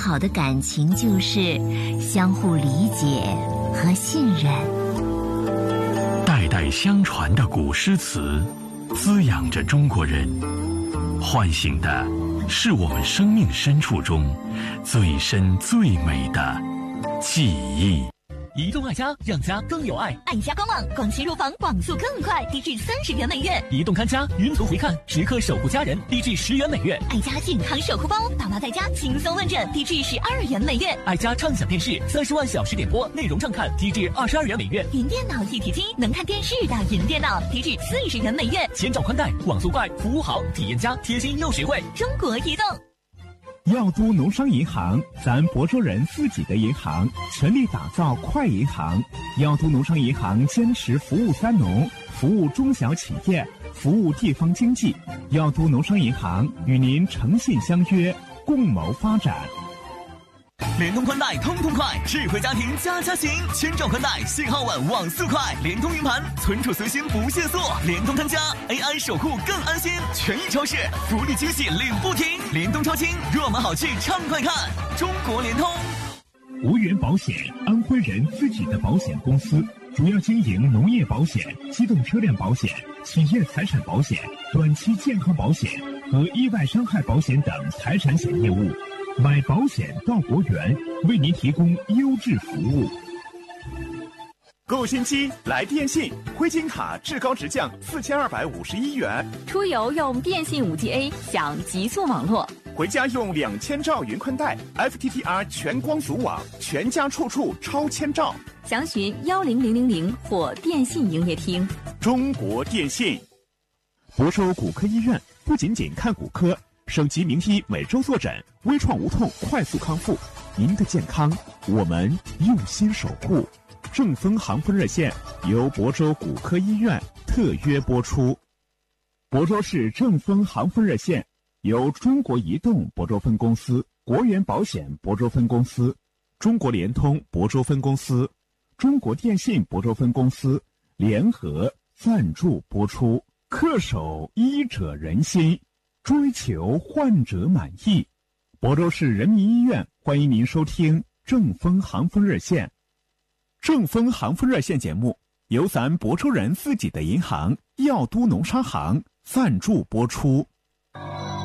好的感情就是相互理解和信任。 代代相传的古诗词，滋养着中国人，唤醒的是我们生命深处中最深最美的记忆。 移动爱家，让家更有爱。 爱家官网，广西入房网速更快，低至30元每月。 移动看家，云图回看，时刻守护家人，低至10元每月。 爱家健康守护包，爸妈在家轻松问诊，低至12元每月。 爱家畅享电视，30万小时点播，内容畅看，低至22元每月。 云电脑一体机，能看电视的云电脑，低至40元每月。 千兆宽带，网速快，服务好，体验佳，贴心又实惠。 中国移动。 耀都农商银行，咱亳州人自己的银行，全力打造快银行。耀都农商银行坚持服务三农，服务中小企业，服务地方经济。耀都农商银行与您诚信相约，共谋发展。 联通宽带通通快，智慧家庭家家行，千兆宽带，信号稳，网速快，联通云盘，存储随心不限速，联通看家 AI 守护更安心，权益超市福利惊喜领不停，联通超轻，热门好戏畅快看，中国联通。 无源保险，安徽人自己的保险公司，主要经营农业保险、机动车辆保险、企业财产保险、短期健康保险和意外伤害保险等财产险业务。买保险到国源，为您提供优质服务。 购新机来电信，灰金卡至高直降4251元， 出游用电信5G A 享极速网络， 回家用2000兆云宽带 FTTR 全光阻网，全家处处超千兆。 详询10000或电信营业厅。 中国电信。 亳州骨科医院不仅仅看骨科，省级名医每周坐诊，微创无痛快速康复。您的健康，我们用心守护。正风航风热线由亳州骨科医院特约播出。亳州市正风航风热线由中国移动亳州分公司、国源保险亳州分公司、中国联通亳州分公司、中国电信亳州分公司联合赞助播出。恪守医者仁心，追求患者满意。亳州市人民医院欢迎您收听正风航风热线。正风航风热线节目由咱亳州人自己的银行耀都农商行赞助播出。